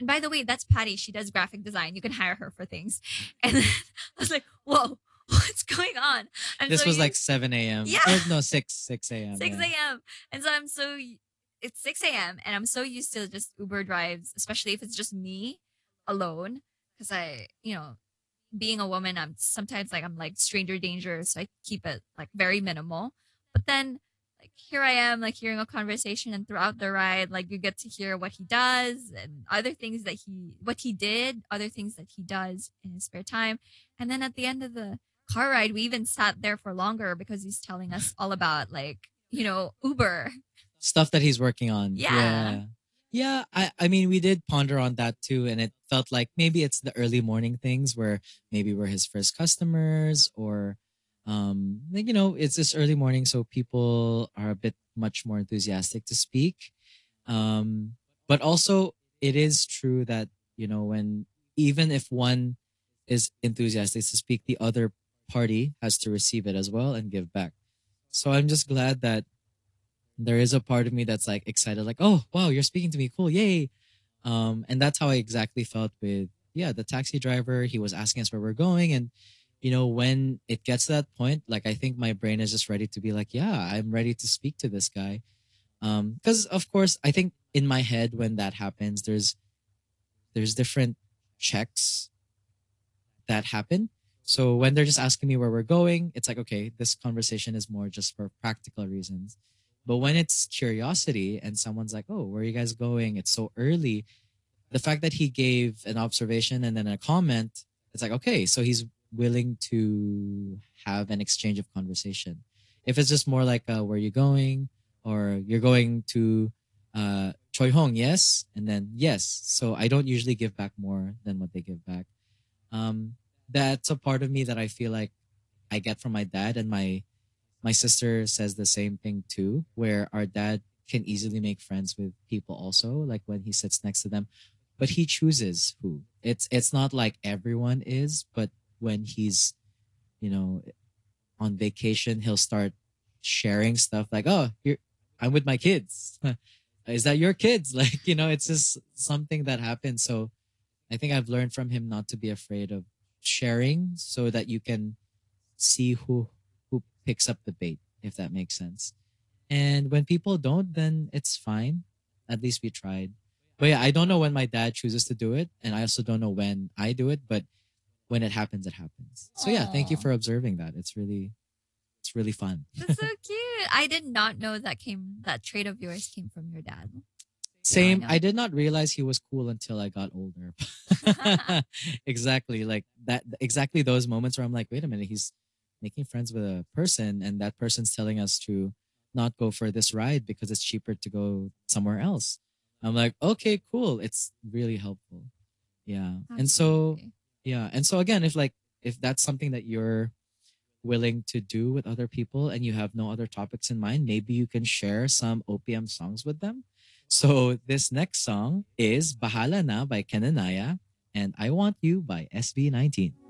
And by the way, that's Patty. She does graphic design. You can hire her for things. And then I was like, whoa, what's going on? I'm so This was like used. 7 a.m. Yeah, or no, 6 a.m. 6 Yeah. a.m. And so it's 6 a.m. and I'm so used to just Uber drives, especially if it's just me alone. Cause being a woman, I'm like stranger danger. So I keep it like very minimal. But then like here I am, like hearing a conversation and throughout the ride, like you get to hear what he does and other things what he did, other things that he does in his spare time. And then at the end of the car ride, we even sat there for longer because he's telling us all about Uber. Stuff that he's working on. Yeah. Yeah. Yeah, I mean we did ponder on that too, and it felt like maybe it's the early morning things where maybe we're his first customers, or like, it's this early morning, so people are a bit much more enthusiastic to speak. Um but also it is true that, when even if one is enthusiastic to speak, the other party has to receive it as well and give back. So I'm just glad that there is a part of me that's like excited, like, oh wow, you're speaking to me, cool, yay. And that's how I exactly felt with, yeah, the taxi driver. He was asking us where we're going, and when it gets to that point, like, I think my brain is just ready to be like, yeah, I'm ready to speak to this guy. Because of course I think in my head when that happens, there's different checks that happen. So when they're just asking me where we're going, it's like, okay, this conversation is more just for practical reasons. But when it's curiosity and someone's like, oh, where are you guys going? It's so early. The fact that he gave an observation and then a comment, it's like, okay, so he's willing to have an exchange of conversation. If it's just more like, where are you going? Or you're going to Choi Hong, yes? And then, yes. So I don't usually give back more than what they give back. Um, that's a part of me that I feel like I get from my dad, and my sister says the same thing too, where our dad can easily make friends with people also, like when he sits next to them, but he chooses who. It's not like everyone is, but when he's, you know, on vacation, he'll start sharing stuff like, "Oh, I'm with my kids." Is that your kids? Like, it's just something that happens. So I think I've learned from him not to be afraid of sharing, so that you can see who picks up the bait, if that makes sense. And when people don't, then it's fine. At least we tried. But yeah, I don't know when my dad chooses to do it, and I also don't know when I do it, but when it happens, it happens. So yeah, thank you Aw. for observing that. It's really fun. That's so cute. I did not know that trait of yours came from your dad. Now I Same. know. I did not realize he was cool until I got older. Exactly. Like that, exactly those moments where I'm like, wait a minute, he's making friends with a person, and that person's telling us to not go for this ride because it's cheaper to go somewhere else. I'm like, okay, cool. It's really helpful. Yeah. And so, Absolutely. yeah. And so again, if that's something that you're willing to do with other people and you have no other topics in mind, maybe you can share some OPM songs with them. So this next song is Bahala Na by Ken and Naya and I Want You by SB19.